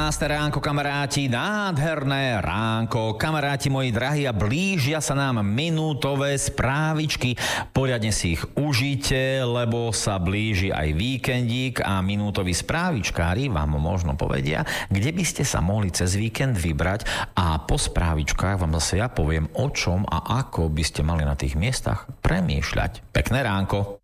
Krásne ránko, kamaráti, nádherné ránko, kamaráti moji drahí, a blížia sa nám minútové správičky. Poriadne si ich užite, lebo sa blíži aj víkendík a minútoví správičkári vám možno povedia, kde by ste sa mohli cez víkend vybrať, a po správičkách vám zase ja poviem, o čom a ako by ste mali na tých miestach premýšľať. Pekné ránko.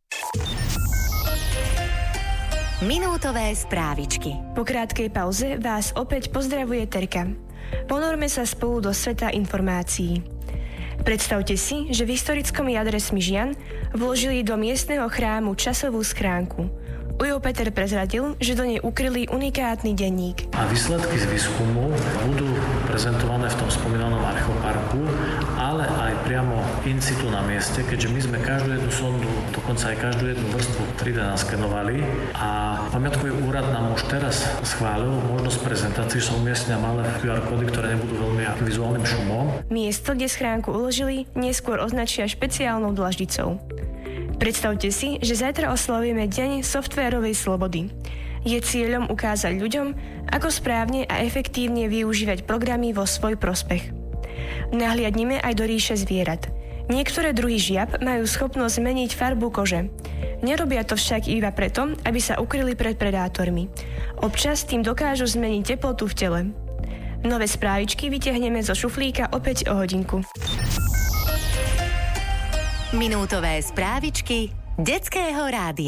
Minútové správičky. Po krátkej pauze vás opäť pozdravuje Terka. Ponorme sa spolu do sveta informácií. Predstavte si, že v historickom jadre Smižian vložili do miestneho chrámu časovú schránku. Ujo Peter prezradil, že do nej ukryli unikátny denník. A výsledky z výskumu budú prezentované v tom spomínanom archeoparku, ale aj priamo in situ na mieste, keďže my sme každú jednu sondu, dokonca aj každú jednu vrstvu 3D naskenovali, a pamiatkový úrad nám už teraz schválil možnosť prezentácií, že sa umiestnia malé QR kódy, ktoré nebudú veľmi vizuálnym šumom. Miesto, kde schránku uložili, neskôr označia špeciálnou dlaždicou. Predstavte si, že zajtra oslavujeme Deň softvérovej slobody. Je cieľom ukázať ľuďom, ako správne a efektívne využívať programy vo svoj prospech. Nahliadnime aj do ríše zvierat. Niektoré druhy žiab majú schopnosť zmeniť farbu kože. Nerobia to však iba preto, aby sa ukryli pred predátormi. Občas tým dokážu zmeniť teplotu v tele. Nové správičky vytiahneme zo šuflíka opäť o hodinku. Minútové správičky detského rádia.